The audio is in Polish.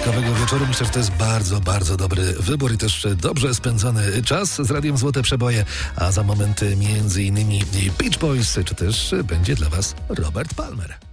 piątkowego wieczoru. Myślę, że to jest bardzo, bardzo dobry wybór i też dobrze spędzony czas z Radiem Złote Przeboje, a za moment między innymi Beach Boys, czy też będzie dla Was Robert Palmer.